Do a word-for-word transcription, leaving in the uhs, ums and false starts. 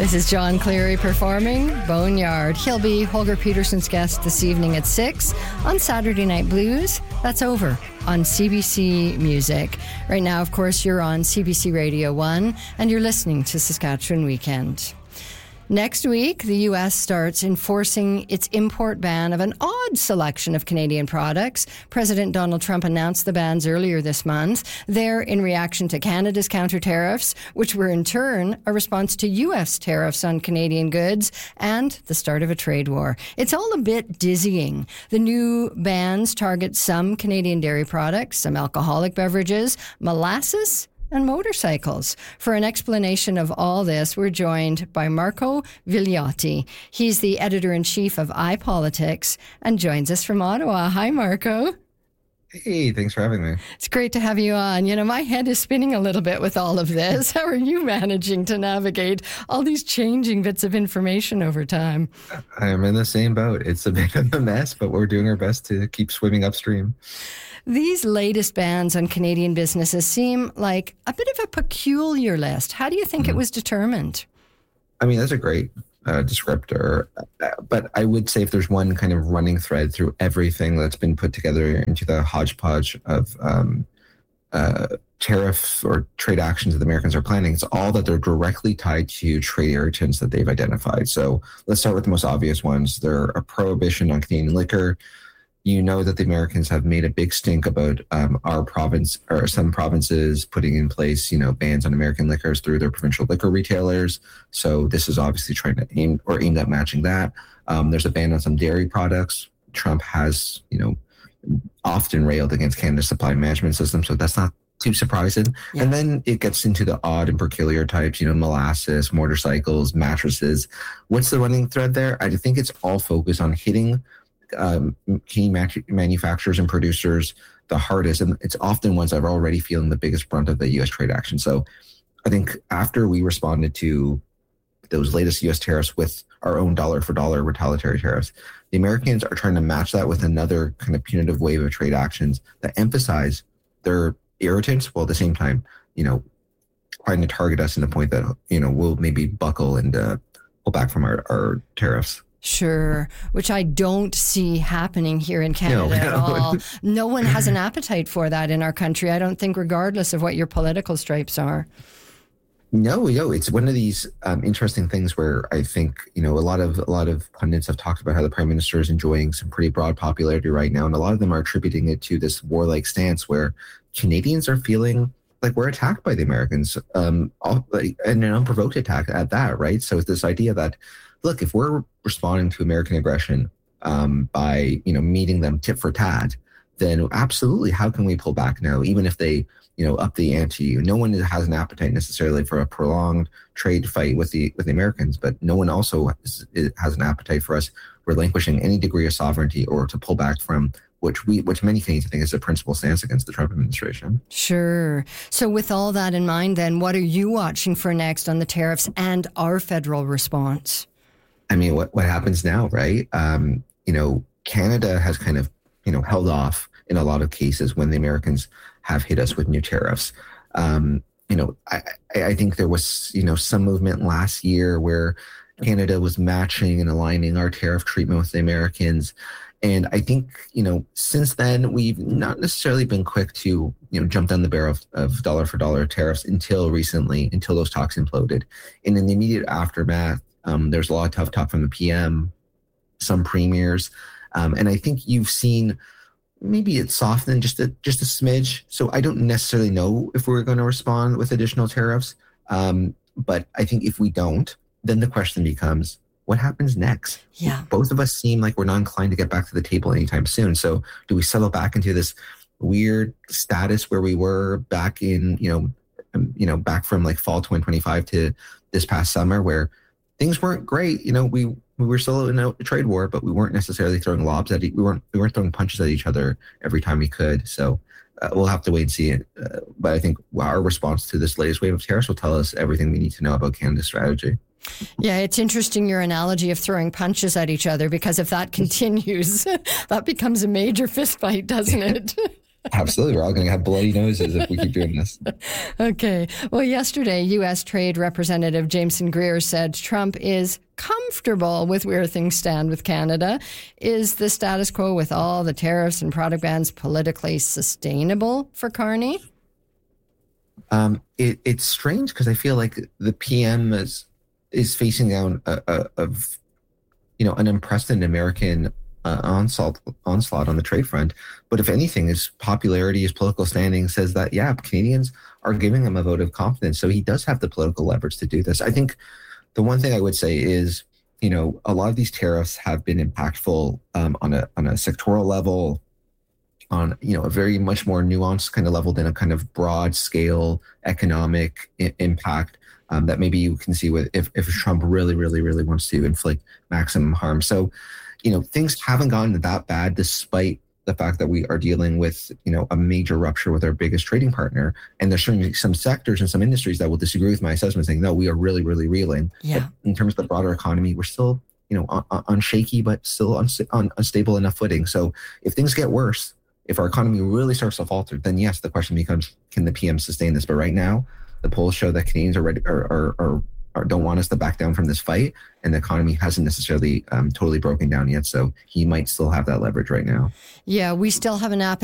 This is John Cleary performing Boneyard. He'll be Holger Peterson's guest this evening at six on Saturday Night Blues. That's over on C B C Music. Right now, of course, you're on C B C Radio one and you're listening to Saskatchewan Weekend. Next week, the U S starts enforcing its import ban of an odd selection of Canadian products. President Donald Trump announced the bans earlier this month. They're in reaction to Canada's counter tariffs, which were in turn a response to U S tariffs on Canadian goods and the start of a trade war. It's all a bit dizzying. The new bans target some Canadian dairy products, some alcoholic beverages, molasses, and motorcycles. For an explanation of all this, we're joined by Marco Vigliotti. He's the editor-in-chief of iPolitics and joins us from Ottawa. Hi, Marco. Hey, thanks for having me. It's great to have you on. You know, my head is spinning a little bit with all of this. How are you managing to navigate all these changing bits of information over time? I'm in the same boat. It's a bit of a mess, but we're doing our best to keep swimming upstream. These latest bans on Canadian businesses seem like a bit of a peculiar list. How do you think mm-hmm. it was determined? I mean, that's a great uh, descriptor. Uh, but I would say if there's one kind of running thread through everything that's been put together into the hodgepodge of um, uh, tariff or trade actions that the Americans are planning, it's all that they're directly tied to trade irritants that they've identified. So let's start with the most obvious ones. They're a prohibition on Canadian liquor. You know that the Americans have made a big stink about um, our province or some provinces putting in place, you know, bans on American liquors through their provincial liquor retailers. So this is obviously trying to aim or aimed at matching that. Um, there's a ban on some dairy products. Trump has, you know, often railed against Canada's supply management system. So that's not too surprising. Yeah. And then it gets into the odd and peculiar types, you know, molasses, motorcycles, mattresses. What's the running thread there? I think it's all focused on hitting Um, key manufacturers and producers the hardest, and it's often ones that are already feeling the biggest brunt of the U S trade action. So I think after we responded to those latest U S tariffs with our own dollar for dollar retaliatory tariffs, the Americans are trying to match that with another kind of punitive wave of trade actions that emphasize their irritants while at the same time, you know, trying to target us in the point that, you know, we'll maybe buckle and uh, pull back from our, our tariffs. Sure, which I don't see happening here in Canada no, at all. No one has an appetite for that in our country, I don't think, regardless of what your political stripes are. No, no, it's one of these um, interesting things where I think, you know, a lot of a lot of pundits have talked about how the Prime Minister is enjoying some pretty broad popularity right now, and a lot of them are attributing it to this warlike stance where Canadians are feeling like we're attacked by the Americans, um, all, like, and an unprovoked attack at that, right? So it's this idea that, look, if we're responding to American aggression um, by, you know, meeting them tit for tat, then absolutely, how can we pull back now, even if they, you know, up the ante? No one has an appetite necessarily for a prolonged trade fight with the with the Americans, but no one also has, has an appetite for us relinquishing any degree of sovereignty or to pull back from which we, which many Canadians think is a principal stance against the Trump administration. Sure. So with all that in mind, then, what are you watching for next on the tariffs and our federal response? I mean, what, what happens now, right? Um, you know, Canada has kind of, you know, held off in a lot of cases when the Americans have hit us with new tariffs. Um, you know, I, I think there was, you know, some movement last year where Canada was matching and aligning our tariff treatment with the Americans. And I think, you know, since then, we've not necessarily been quick to, you know, jump down the barrel of, of dollar for dollar tariffs until recently, until those talks imploded. And in the immediate aftermath, Um, there's a lot of tough talk from the P M, some premiers, um, and I think you've seen maybe it's softened just a just a smidge. So I don't necessarily know if we're going to respond with additional tariffs, um, but I think if we don't, then the question becomes, what happens next? Yeah, both of us seem like we're not inclined to get back to the table anytime soon. So do we settle back into this weird status where we were back in, you know, um, you know, back from like fall twenty twenty-five to this past summer, where things weren't great. You know, we, we were still in a trade war, but we weren't necessarily throwing lobs at it. We weren't we weren't throwing punches at each other every time we could. So uh, we'll have to wait and see it. Uh, but I think our response to this latest wave of tariffs will tell us everything we need to know about Canada's strategy. Yeah, it's interesting, your analogy of throwing punches at each other, because if that continues, that becomes a major fist fight, doesn't it? Absolutely. We're all going to have bloody noses if we keep doing this. Okay. Well, yesterday, U S. Trade Representative Jameson Greer said Trump is comfortable with where things stand with Canada. Is the status quo with all the tariffs and product bans politically sustainable for Carney? Um, it, it's strange because I feel like the P M is is facing down a, a, of, you know, an unprecedented American uh, onslaught onslaught on the trade front. But if anything, his popularity, his political standing says that, yeah, Canadians are giving him a vote of confidence. So he does have the political leverage to do this. I think the one thing I would say is, you know, a lot of these tariffs have been impactful um, on a on a sectoral level, on, you know, a very much more nuanced kind of level than a kind of broad scale economic I- impact um, that maybe you can see with if, if Trump really, really, really wants to inflict maximum harm. So, you know, things haven't gotten that bad despite the fact that we are dealing with, you know, a major rupture with our biggest trading partner. And there's certainly some sectors and some industries that will disagree with my assessment, saying, no, we are really, really reeling. Yeah. But in terms of the broader economy, we're still, you know, on, on shaky, but still on, on unstable enough footing. So if things get worse, if our economy really starts to falter, then yes, the question becomes, can the P M sustain this? But right now, the polls show that Canadians are ready, are, are, are, are don't want us to back down from this fight, and the economy hasn't necessarily um, totally broken down yet. So he might still have that leverage right now. Yeah, we still have an appetite